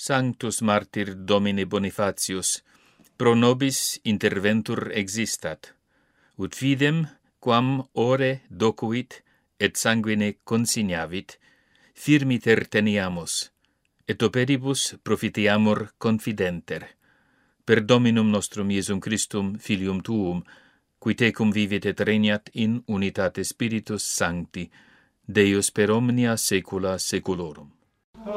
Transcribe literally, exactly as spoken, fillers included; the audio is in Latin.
Sanctus martyr Domine Bonifatius, pro nobis interventur existat, ut fidem, quam ore docuit et sanguine consignavit, firmiter teniamus, et operibus profitiamur confidenter. Per Dominum nostrum Iesum Christum, Filium Tuum, qui tecum vivit et regnat in unitate Spiritus Sancti, Deus per omnia saecula saeculorum.